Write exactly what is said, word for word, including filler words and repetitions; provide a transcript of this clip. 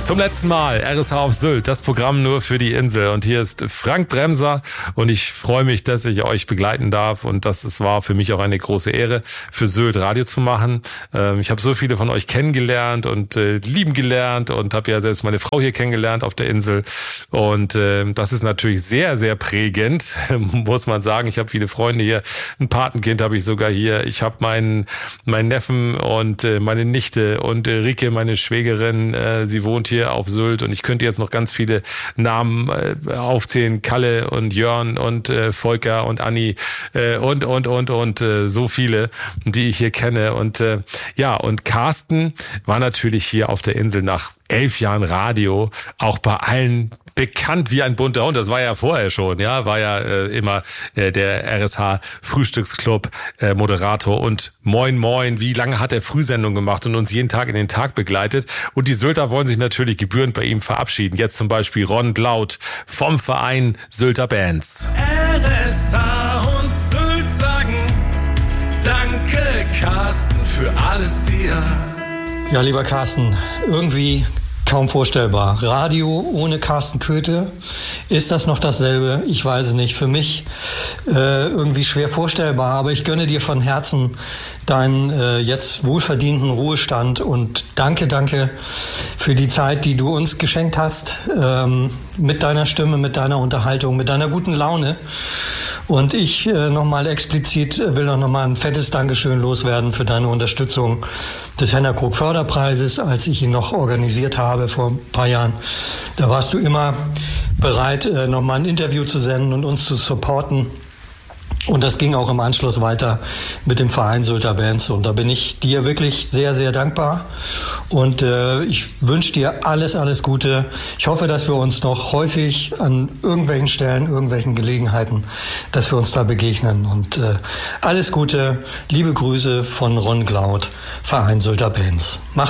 Zum letzten Mal R S H auf Sylt, das Programm nur für die Insel. Und hier ist Frank Bremser und ich freue mich, dass ich euch begleiten darf. Und das es war für mich auch eine große Ehre, für Sylt Radio zu machen. Ich habe so viele von euch kennengelernt und äh, lieben gelernt und habe ja selbst meine Frau hier kennengelernt auf der Insel. Und äh, das ist natürlich sehr, sehr prägend, muss man sagen. Ich habe viele Freunde hier. Ein Patenkind habe ich sogar hier. Ich habe meinen meinen Neffen und äh, meine Nichte und äh, Rike, meine Schwägerin. Äh, sie wohnt hier auf Sylt und ich könnte jetzt noch ganz viele Namen äh, aufzählen. Kalle und Jörn und äh, Volker und Anni äh, und, und, und, und äh, so viele, die ich hier kenne. Und äh, ja, und Carsten war natürlich hier auf der Insel nach elf Jahren Radio auch bei allen bekannt wie ein bunter Hund. Das war ja vorher schon, ja, war ja äh, immer äh, der R S H Frühstücksclub äh, Moderator und Moin Moin, wie lange hat er Frühsendung gemacht und uns jeden Tag in den Tag begleitet. Und die Sylter wollen sich natürlich gebührend bei ihm verabschieden. Jetzt zum Beispiel Ron Glaut vom Verein Sylter Bands. R S H und Sylt sagen Danke, Carsten, für alles hier. Ja, lieber Carsten, irgendwie kaum vorstellbar. Radio ohne Carsten Köthe, ist das noch dasselbe? Ich weiß es nicht. Für mich äh, irgendwie schwer vorstellbar, aber ich gönne dir von Herzen deinen äh, jetzt wohlverdienten Ruhestand und danke, danke für die Zeit, die du uns geschenkt hast, ähm, mit deiner Stimme, mit deiner Unterhaltung, mit deiner guten Laune. Und ich äh, nochmal explizit will noch mal ein fettes Dankeschön loswerden für deine Unterstützung des Henner Krug Förderpreises, als ich ihn noch organisiert habe vor ein paar Jahren. Da warst du immer bereit, äh, noch mal ein Interview zu senden und uns zu supporten. Und das ging auch im Anschluss weiter mit dem Verein Sylter Bands. Und da bin ich dir wirklich sehr, sehr dankbar. Und äh, ich wünsche dir alles, alles Gute. Ich hoffe, dass wir uns noch häufig an irgendwelchen Stellen, irgendwelchen Gelegenheiten, dass wir uns da begegnen. Und äh, alles Gute, liebe Grüße von Ron Glaut, Verein Sylter Bands. Mach's